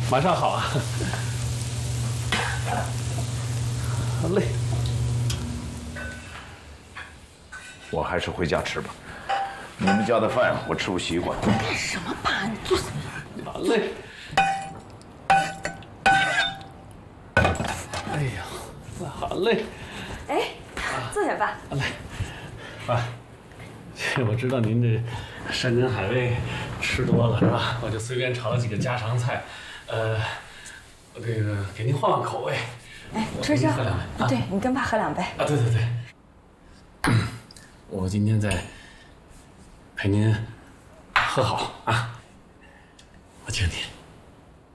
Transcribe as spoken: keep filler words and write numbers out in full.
马上好啊。好嘞。 我还是回家吃吧。你们家的饭我吃不习惯。 干什么爸？你坐下。 好嘞。哎呀，好嘞。 哎，坐下吧。 来，爸，我知道您这山珍海味吃多了是吧？我就随便炒了几个家常菜，呃，我这个给您换换口味。 哎，春生， 喝两杯啊，对你跟爸喝两杯。 啊，对对对。我今天再陪您喝好啊，我敬您。